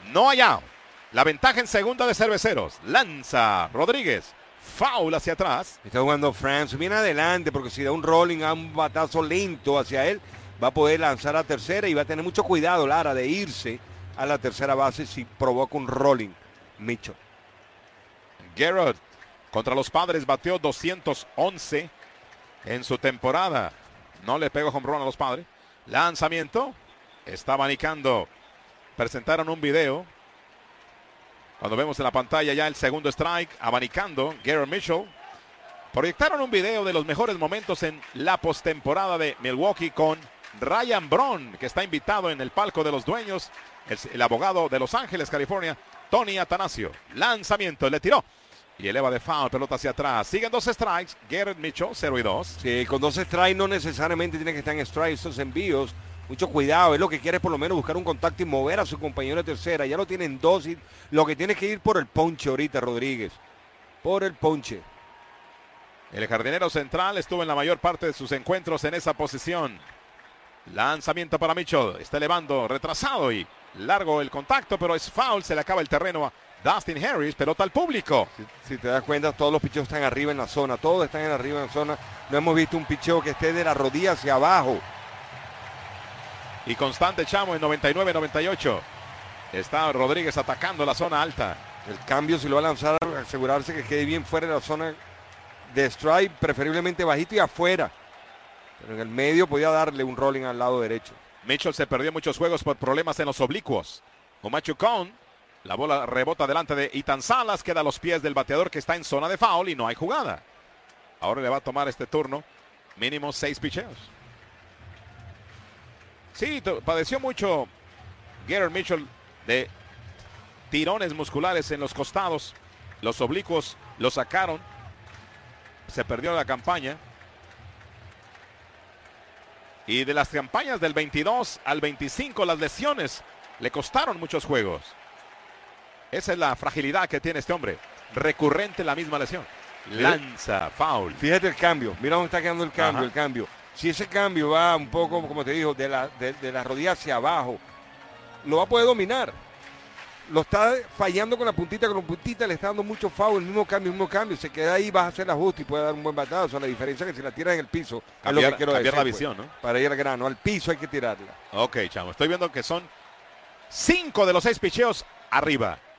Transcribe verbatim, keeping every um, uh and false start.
No hay out. La ventaja en segunda de Cerveceros. Lanza Rodríguez. Foul hacia atrás. Está jugando France. Viene adelante porque si da un rolling a un batazo lento hacia él, va a poder lanzar a tercera y va a tener mucho cuidado, Lara, de irse a la tercera base si provoca un rolling. Mitchell. Garrett contra los Padres bateó doscientos once en su temporada. No le pegó home run a los Padres. Lanzamiento. Está abanicando. Presentaron un video. Cuando vemos en la pantalla ya el segundo strike, abanicando Garrett Mitchell. Proyectaron un video de los mejores momentos en la postemporada de Milwaukee con Ryan Braun, que está invitado en el palco de los dueños, el, el abogado de Los Ángeles, California, Tony Atanasio. Lanzamiento, le tiró y eleva de foul, pelota hacia atrás. Siguen dos strikes, Garrett Mitchell, cero y dos. Sí, con dos strikes no necesariamente tiene que estar en strike esos envíos. Mucho cuidado, es lo que quiere es por lo menos buscar un contacto y mover a su compañero de tercera. Ya lo tienen dos y lo que tiene que ir por el ponche ahorita, Rodríguez. Por el ponche. El jardinero central estuvo en la mayor parte de sus encuentros en esa posición. Lanzamiento para Mitchell. Está elevando, retrasado y largo el contacto, pero es foul. Se le acaba el terreno a Dustin Harris. Pelota al público. Si, si te das cuenta, todos los picheos están arriba en la zona. Todos están en arriba en la zona. No hemos visto un picheo que esté de la rodilla hacia abajo. Y constante, Chamo, en noventa y nueve noventa y ocho. Está Rodríguez atacando la zona alta. El cambio, si lo va a lanzar, asegurarse que quede bien fuera de la zona de strike, preferiblemente bajito y afuera. Pero en el medio podía darle un rolling al lado derecho. Mitchell se perdió muchos juegos por problemas en los oblicuos. Omachucón, la bola rebota delante de Ethan Salas, queda a los pies del bateador que está en zona de foul y no hay jugada. Ahora le va a tomar este turno mínimo seis picheos. Sí, padeció mucho Garrett Mitchell de tirones musculares en los costados. Los oblicuos lo sacaron. Se perdió la campaña. Y de las campañas del veintidós al veinticinco, las lesiones le costaron muchos juegos. Esa es la fragilidad que tiene este hombre. Recurrente la misma lesión. Lanza, foul. Fíjate el cambio. Mira dónde está quedando el cambio, Ajá. el cambio. Si ese cambio va un poco, como te digo, de la, de, de la rodilla hacia abajo, lo va a poder dominar. Lo está fallando con la puntita, con la puntita le está dando mucho foul, el mismo cambio, el mismo cambio. Se queda ahí, vas a hacer el ajuste y puede dar un buen batazo. La diferencia es que si la tiras en el piso, Cambiar, es lo que quiero cambiar decir, la visión, pues, ¿no? Para ir al grano, al piso hay que tirarla. Ok, Chamo, estoy viendo que son cinco de los seis picheos arriba.